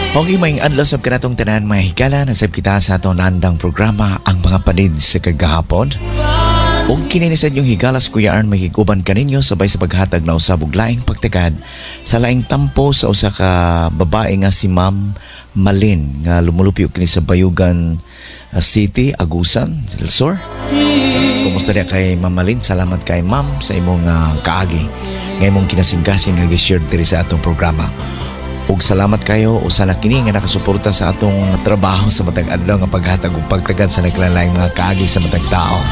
Okay, may adlaw sab kanatong tanan mga higala nasab kita sa atong landang programa ang mga panid sa kagahapon. Ug kini ni sa inyong higalas Kuya Arn magiguban kaninyo sabay sa paghatag na usab og laing pagtagad sa laing tampo sa usa ka babae nga si Ma'am Malin nga lumulupyo kini sa Bayugan City, Agusan, Silsor. Kumusta dia kay Ma'am Malin? Salamat kay Ma'am sa imong kaagi nga imong kinasinggasing nga gi-share diri sa atong programa. Ug salamat kayo usa na kini nga nakasuporta sa atong trabaho sa matag adlaw nga paghatag ug pagtagad sa naglalayng mga kaagi sa matag tao.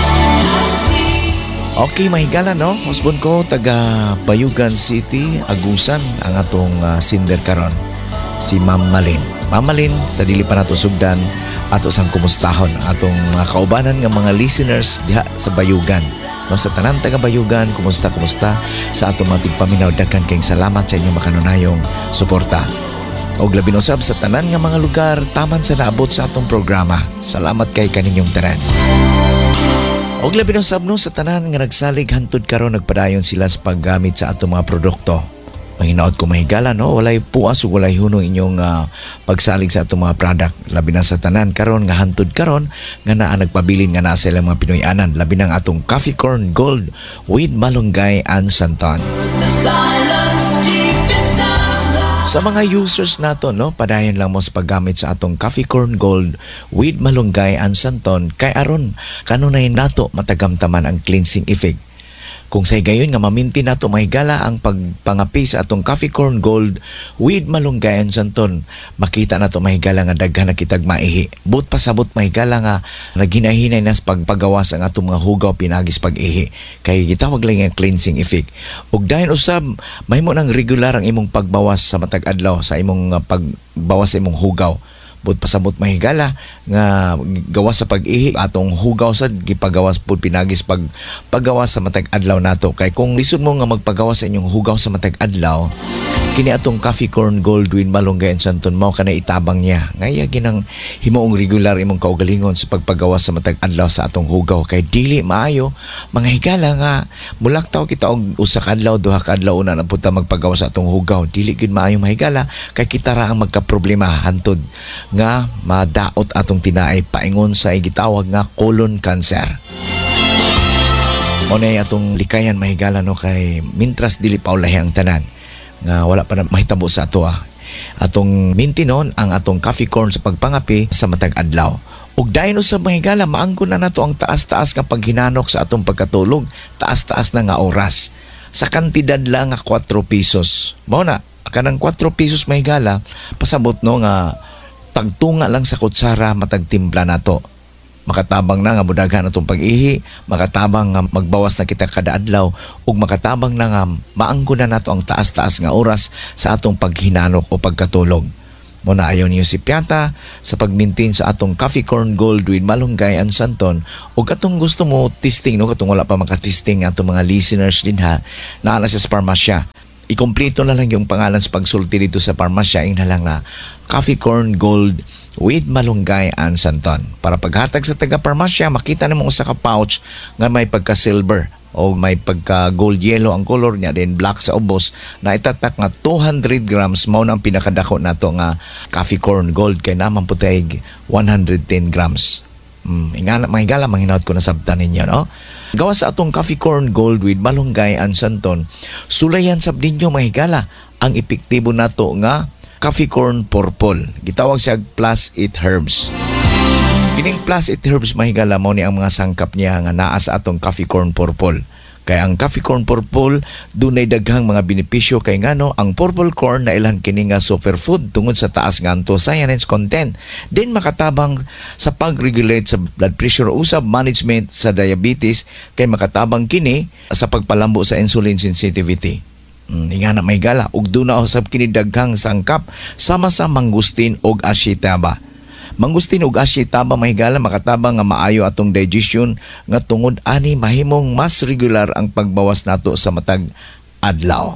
Okay, mahigala no? Husband ko taga Bayugan City, Agusan ang atong sinder karon. Si Ma'am Malin. Ma'am Malin, sa dili pa nato sugdan ato sang kumustahon atong mga kaubanan nga mga listeners diha sa Bayugan. No, sa tanan taga Bayugan, kumusta sa atong mga tigpaminaw, daghan kayong salamat sa inyong makanunayong suporta. Og labi usab sa tanan nga mga lugar taman sa naabot sa atong programa. Salamat kay kaninyong tanan. Og labi usab no sa tanan nga nagsalig hantud karon nagpadayon sila sa paggamit sa atong mga produkto. Mahinaot ko mahigala no, walay puas ug walay hunong inyong pagsalig sa atong mga product. Labi na sa tanan karon nga hantud karon nga naa nagpabilin nga naa sila mga Pinoy-anan, labi na atong Coffee Corn Gold with Malunggay and Santon. Sa mga users nato no, padayon lang mo sa paggamit sa atong Coffee Corn Gold with Malunggay and Santon kay aron kanunay nato matagamtaman ang cleansing effect. Kung sa gayon nga maminti nato mahigala ang pagpangapi sa atong Coffee Corn Gold with Malunggay and Santon, makita nato mahigala nga daghan na kitag maihi. But pasabot mahigala nga naghinay-hinay nas pagpagawas ang atong mga hugaw pinagis pag-ihi. Kay gitawag lang nga cleansing effect. Ug dayon usab mahimo nang regular ang imong pagbawas sa matag adlaw sa imong pagbawas sa imong hugaw. But pasabot mahigala nga gawas sa pag-ihi atong hugaw sad gipagawas pud pinagis paggawas sa matag adlaw nato. Kay kung lisod mo nga magpagawas sa inyong hugaw sa matag adlaw, kini atong Coffee Corn Gold with Malunggay and Santon mao kana itabang niya ngaya ginang himuong regular imong kaugalingon sa pagpagawas sa matag adlaw sa atong hugaw. Kay dili maayo mga higala nga mulaktaw kita og usa ka adlaw duha ka adlaw una na punta magpagawas sa atong hugaw, dili gid maayo mahigala kay kita ra ang magka-problema hantod nga madaot atong tinaay paingon sa gitawag nga colon cancer. Monay atong likayan mahigala no, kay mintras dili paulahi ang tanan nga wala pa na mahitabo sa ato atong mintinon ang atong coffee corn sa pagpangapi sa matag adlaw. Ug dayon usab mahigala maangkon na nato ang taas-taas nga paghinanok sa atong pagkatulog, taas-taas na nga oras sa kantidad lang nga 4 pesos. Mao na kanang 4 pesos mahigala pasabot no nga tagtunga lang sa kutsara matagtimpla nato. Makatabang na nga mudaghan atong pag-ihi, makatabang nga magbawas na kita kada adlaw, ug makatabang na nga maanggo na nato ang taas-taas nga oras sa atong paghinanok o pagkatulog. Muna ayon niyo si Piata sa pagmintin sa atong Coffee Corn Gold with Malunggay and Santon. Ug atong gusto mo testing no, katong wala pa maka-testing atong mga listeners din ha, naa sa parmasya. Ikompleto na lang yung pangalan sa pagsulti dito sa parmasya, ing na lang na Coffee Corn Gold with Malunggay and Santon. Para paghatag sa taga-parmasya, makita namang usa ka pouch nga may pagka-silver o may pagka-gold yellow ang color niya, then black sa ubos, na itatak nga 200 grams, mao na ang pinakadako nato nga Coffee Corn Gold, kay naman putay 110 grams. Mahigala, manghinaot ko na sabtan ninyo, no? Gawas sa atong Coffee Corn Gold with Malunggay and Santon, sulayan sab ninyo mahigala ang epektibo nato nga Coffee Corn Purple. Gitawag siya plus 8 herbs. Kining plus 8 herbs mahigala mao ni ang mga sangkap niya nga naa sa atong Coffee Corn Purple. Kaya ang Coffee Corn Purple dunay daghang mga benepisyo kay ngano ang purple corn na ilan kini nga superfood tungod sa taas nga anthocyanins content. Din makatabang sa pag-regulate sa blood pressure usab management sa diabetes, kay makatabang kini sa pagpalambo sa insulin sensitivity. Ingana mahigala ug duna usab kini daghang sangkap sama sa mangustin ug ashitaba. Mangustin ug ashitaba mahigala makatabang nga maayo atong digestion nga tungod ani mahimong mas regular ang pagbawas nato sa matag adlaw.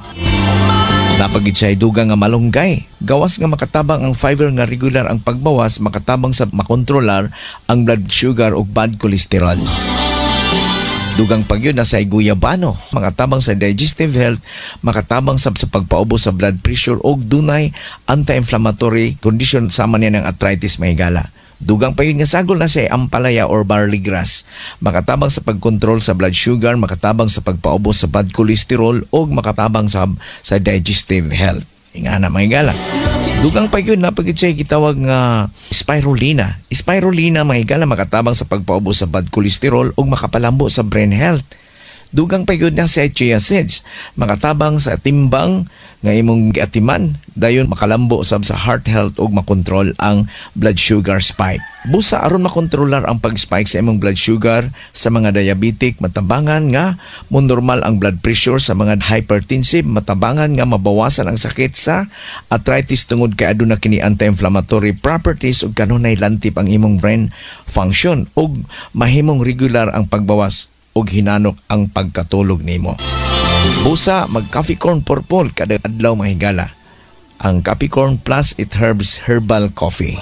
Napagid siya dugang nga malunggay. Gawas nga makatabang ang fiber nga regular ang pagbawas, makatabang sa makontrolar ang blood sugar ug bad cholesterol. Dugang pagyud na sa guyabano, makatabang sa digestive health, makatabang sa pagpaubos sa blood pressure og dunay anti-inflammatory condition sama niya ng arthritis mahigala. Dugang pagyud nga sagol na siya ampalaya or barley grass, makatabang sa pagkontrol sa blood sugar, makatabang sa pagpaubos sa bad cholesterol og makatabang sa digestive health. Ingana mahigala. Dugang pa yun, napagid siya gitawag nga spirulina. Spirulina mahigala makatabang sa pagpaubos sa bad cholesterol o makapalambo sa brain health. Dugang pa yun na sa chia seeds, makatabang sa timbang nga imong giatiman, dayon makalambo sab sa heart health o makontrol ang blood sugar spike. Busa aron makontrolar ang pag-spike sa imong blood sugar sa mga diabetic, matabangan nga mo normal ang blood pressure sa mga hypertensive, matabangan nga mabawasan ang sakit sa arthritis tungod kay aduna kini anti-inflammatory properties ug kanunay lantip ang imong brain function ug mahimong regular ang pagbawas ug hinanok ang pagkatulog nimo. Busa mag coffee corn purple kada adlaw mahigala. Ang Coffee Corn Plus It Herbs Herbal Coffee.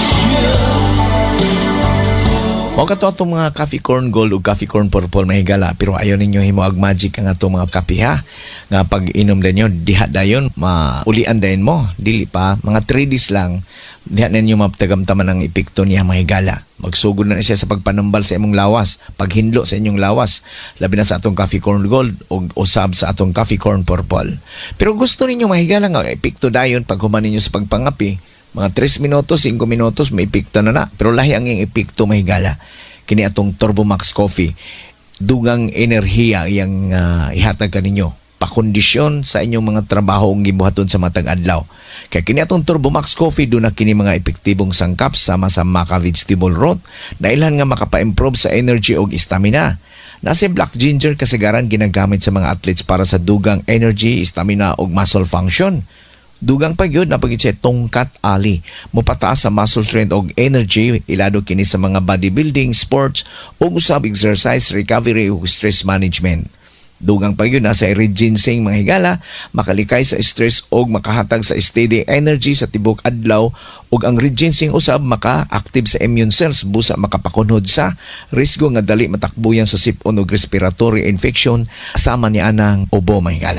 O kato atong mga coffee corn gold o coffee corn purple mahigala, pero ayaw ninyo himuag magic ang atong mga kape ha. Nga pag inom ninyo diha dayon maulian dayon mo, dili pa mga 3 days lang diha ninyo maptagamtaman ang epekto niya mahigala. Magsugod na siya sa pagpanambal sa imong lawas, paghinlo sa inyong lawas, labi na sa atong coffee corn gold o usab sa atong coffee corn purple. Pero gusto ninyo mahigala nga epekto dayon pag human ninyo sa pagpangapi, mga 3 minutos, 5 minutos, may epekto na. Pero lahi ang yung epekto mahigala. Kini atong Turbo Max Coffee. Dugang enerhiya yang ihatag ka ninyo. Pakondisyon sa inyong mga trabaho ang gibuhaton sa matag adlaw. Kaya kini atong Turbo Max Coffee, doon na kini mga epektibong sangkap sama sa maca vegetable root. Dailan nga makapa-improve sa energy o stamina. Nasa black ginger kasagaran ginagamit sa mga athletes para sa dugang energy, stamina o muscle function. Dugang pagyod na pagit siya tongkat ali, mupataas sa muscle strength og energy, ilado kini sa mga bodybuilding, sports o usab exercise, recovery o stress management. Dugang pagyod na sa red ginseng mga higala, makalikay sa stress og makahatag sa steady energy sa tibok adlaw, og ang red ginseng usab maka-active sa immune cells, busa makapakunhod sa risgo nga dali matakbuyan sa sipon og respiratory infection sama ni anang ubo mga higala.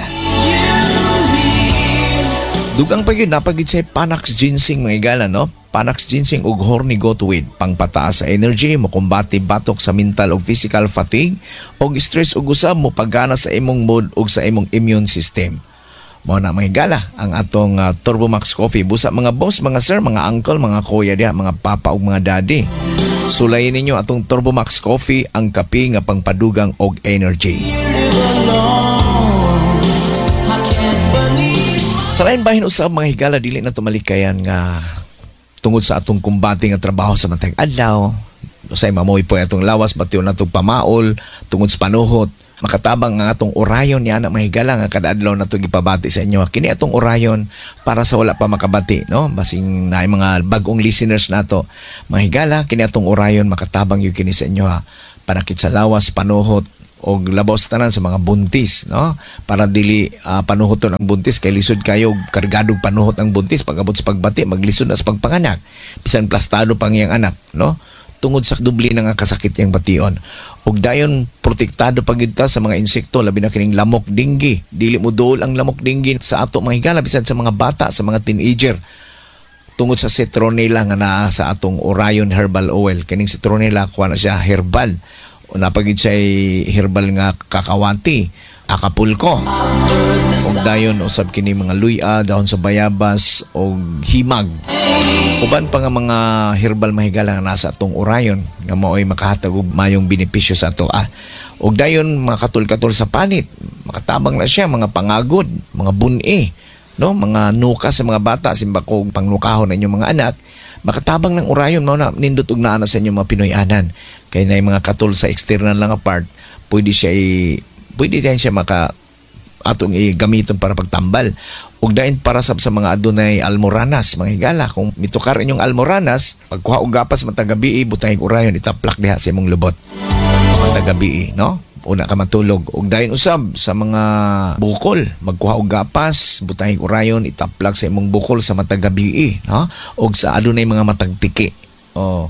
Dugang pa yun, napagid sa Panax Ginseng mga igala, no? Panax Ginseng ug horny goatweed, pangpataas sa energy, makumbati batok sa mental o physical fatigue, og stress ug usab mo pagana sa imong mood ug sa imong immune system. Mao na mga igala, ang atong Turbo Max Coffee. Busa mga boss, mga sir, mga uncle, mga kuya diha, mga papa ug mga daddy. Sulayin ninyo atong Turbo Max Coffee, ang kape nga pangpadugang og energy. Sa lain bahin usab mga higala, dili na tumalikayan nga tungod sa atong kumbate nga trabaho sa matag adlaw. Usay mamoy po atong lawas, batiw na itong pamaol tungod sa panuhot. Makatabang nga atong orayon niya na mga higala nga kada adlaw na itong ipabati sa inyo. Kini atong orayon para sa wala pa makabati, no? Basing na mga bagong listeners nato mga higala, kini atong orayon makatabang yung kini sa inyo ha. Panakit sa lawas, panuhot, o labos tanan sa mga buntis, no? Para dili panuhoton ang buntis kay lisod kayo kargadong panuhot ang buntis pagabot sa pagbati, maglisod na sa pagpanganak, bisan plastado pang iyang anak, no? Tungod sa dubli na nga kasakit yang bation. Og dayon protektado pagita sa mga insekto, labi na kining lamok dinggi. Dili mo duol ang lamok dinggi sa ato mga higala, bisan sa mga bata, sa mga teenager. Tungod sa citronella nga naa sa atong Orion Herbal Oil. Kining citronella kuha na siya herbal. Napagid siya herbal nga kakawanti, akapulko. Og dayon usab kini mga luya, dahon sa bayabas og himag. Uban pa nga mga herbal mahigala nga nasa atong Orion nga mao'y makahatag og mayong benepisyo sa ato. Og dayon mga katul-katul sa panit, makatabang na siya mga pangagod, mga buni, no? Mga nuka sa mga bata, simbakog pangnukahon na inyong mga anak. Makatabang ng Orion, mao na nindot og naa sa inyong mga Pinoy-anan. Kaya na yung mga katul sa external lang apart, pwede siya maka atong gamiton para pagtambal. Ug dayon para sa mga adunay almoranas, mga higala. Kung mitukar inyong almoranas, pagkuha og gapas matag gabi, butang Orion, itaplak diha sa imong lubot. Matag gabi, no? Una ka matulog. Ug dayon usab sa mga bukol, magkuha og gapas, butang Orion, itaplak sa imong bukol sa matag gabi, no? Ug sa adunay mga matag tiki.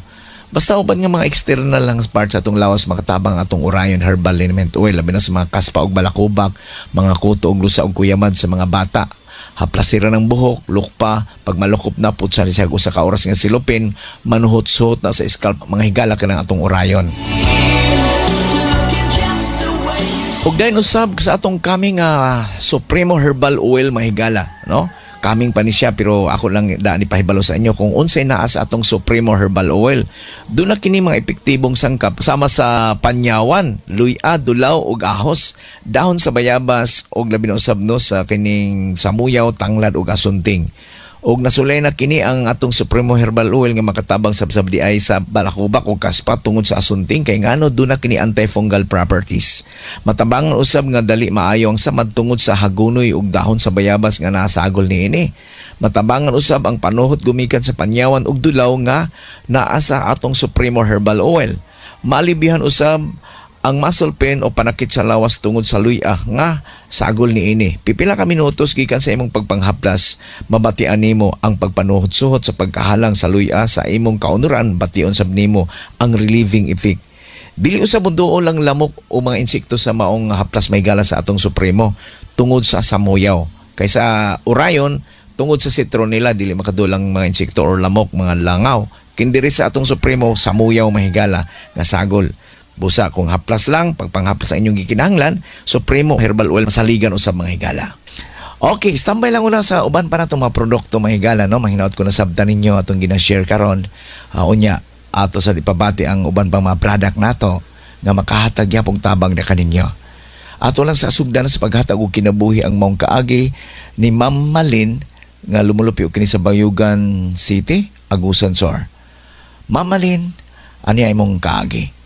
Basta uban nga mga external lang parts sa atong lawas makatabang atong Orion Herbal Liniment Oil labi na sa mga kaspa ug balakubak, mga kuto ug lusa ug kuyamad sa mga bata. Haplasira ng buhok, lukpa, pag malukop na putsa siya usa ka oras nga silupin, manuhot-suhot na sa scalp, mga higala ka ng atong Orion. Ug dayon usab sa atong kaming Supremo Herbal Oil mahigala, no? Kaming pa ni siya pero ako lang daan ipahibalo sa inyo kung unsay naa sa atong Supremo Herbal Oil. Doon na kini mga epektibong sangkap sama sa panyawan, luya, dulaw ug ahos, dahon sa bayabas ug labi na usab no sa kining samuyaw, tanglad ug asunting. Og nasulay na kini ang atong Supremo Herbal Oil nga makatabang sab di ay sa balakubak o kaspa tungod sa asunting kay ngano doon na kini antifungal properties. Matabangan usab nga dali maayo ang samad tungod sa hagunoy ug dahon sa bayabas nga nasagol niini. Matabangan usab ang panuhot gumikan sa panyawan ug dulaw nga naa sa atong Supremo Herbal Oil. Malibihan usab ang muscle pain o panakit sa lawas tungod sa luya nga sagol niini. Pipila ka minutos gikan sa imong pagpanghaplas, mabatian nimo ang pagpanuhot-suhot sa pagkahalang sa luya sa imong kaunuran, bation sab nimo ang relieving effect. Dili usab duol lang lamok o mga insekto sa maong haplas may gala sa atong Supremo tungod sa samuyaw. Kaysa Orion, tungod sa citronella dili makadulang mga insekto or lamok, mga langaw. Kindiri sa atong Supremo samuyaw mahigala nga sagol. Busa kung haplas lang, pagpanghaplas sa inyong gikinahanglan, Supremo Herbal Oil masaligan usab mga higala. Okay, standby lang una sa uban pa na itong mga produkto mga higala, no? Mahinaot ko na sabtan ninyo atong ginashare karon. Unya, ato sa ipabati ang uban pang mga product nato nga makahatag niya pong tabang na kaninyo. Ato lang sa sugdan sa paghatag og kinabuhi ang maong kaagi ni Ma'am Malin nga lumulupyo kini sa Bayugan City, Agusan Sor. Ma'am Malin, ani ay mong kaagi?